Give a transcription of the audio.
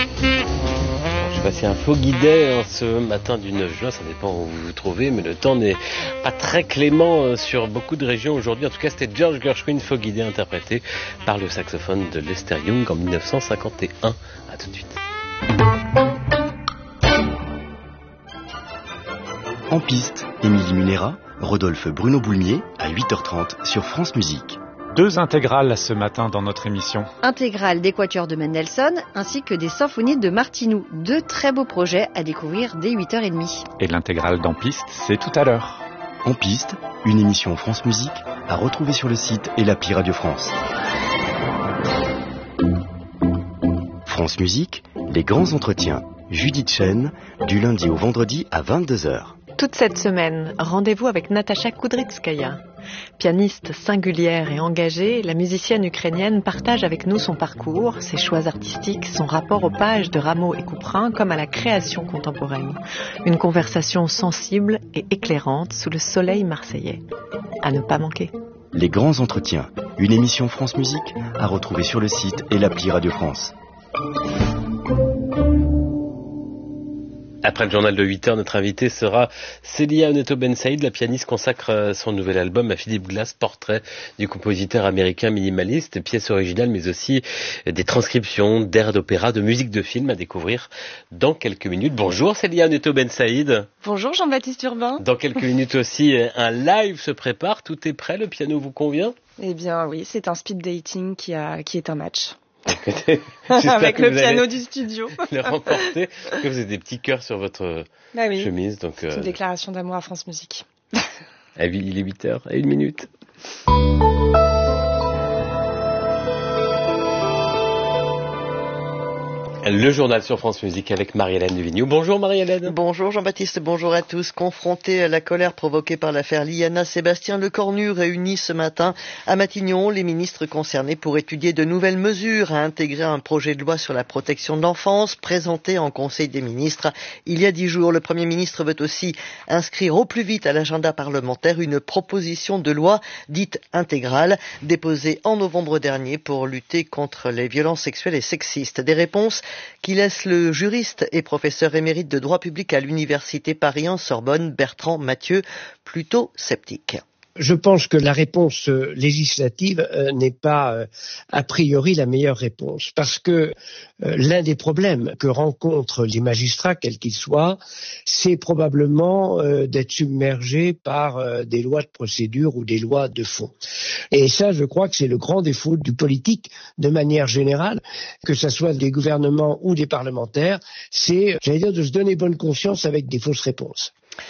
C'est un faux guidet ce matin du 9 juin, ça dépend où vous vous trouvez, mais le temps n'est pas très clément sur beaucoup de régions aujourd'hui. En tout cas, c'était George Gershwin, faux guidet, interprété par le saxophone de Lester Young en 1951. À tout de suite. En piste, Émilie Munera, Rodolphe Bruno Boulmier à 8h30 sur France Musique. 2 intégrales ce matin dans notre émission. Intégrale des quatuors de Mendelssohn ainsi que des symphonies de Martinoux. 2 très beaux projets à découvrir dès 8h30. Et l'intégrale d'En piste, c'est tout à l'heure. En piste, une émission France Musique à retrouver sur le site et l'appli Radio France. France Musique, les grands entretiens. Judith Chen, du lundi au vendredi à 22h. Toute cette semaine, rendez-vous avec Natasha Kudrytskaya. Pianiste singulière et engagée, la musicienne ukrainienne partage avec nous son parcours, ses choix artistiques, son rapport aux pages de Rameau et Couperin comme à la création contemporaine. Une conversation sensible et éclairante sous le soleil marseillais. À ne pas manquer. Les grands entretiens, une émission France Musique à retrouver sur le site et l'appli Radio France. Après le journal de 8h, notre invité sera Célia Oneto Bensaïd. La pianiste consacre son nouvel album à Philip Glass, portrait du compositeur américain minimaliste, pièces originales mais aussi des transcriptions d'airs d'opéra, de musique de film à découvrir dans quelques minutes. Bonjour Célia Oneto Bensaïd. Bonjour Jean-Baptiste Urbain. Dans quelques minutes aussi, un live se prépare, tout est prêt, le piano vous convient ? Eh bien oui, c'est un speed dating qui est un match. Avec le piano du studio. Le remporter. Que vous avez des petits cœurs sur votre chemise. Donc, c'est une déclaration d'amour à France Musique. Il est 8h01. Le journal sur France Musique avec Marie-Hélène Duvigneau. Bonjour Marie-Hélène. Bonjour Jean-Baptiste, bonjour à tous. Confronté à la colère provoquée par l'affaire Liana, Sébastien Lecornu réunit ce matin à Matignon les ministres concernés pour étudier de nouvelles mesures à intégrer un projet de loi sur la protection de l'enfance présenté en Conseil des ministres il y a 10 jours. Le Premier ministre veut aussi inscrire au plus vite à l'agenda parlementaire une proposition de loi dite intégrale déposée en novembre dernier pour lutter contre les violences sexuelles et sexistes. Des réponses qui laisse le juriste et professeur émérite de droit public à l'université Paris 1 Sorbonne, Bertrand Mathieu, plutôt sceptique. Je pense que la réponse législative n'est pas a priori la meilleure réponse, parce que l'un des problèmes que rencontrent les magistrats, quels qu'ils soient, c'est probablement d'être submergés par des lois de procédure ou des lois de fond. Et ça, je crois que c'est le grand défaut du politique de manière générale, que ce soit des gouvernements ou des parlementaires, c'est, de se donner bonne conscience avec des fausses réponses.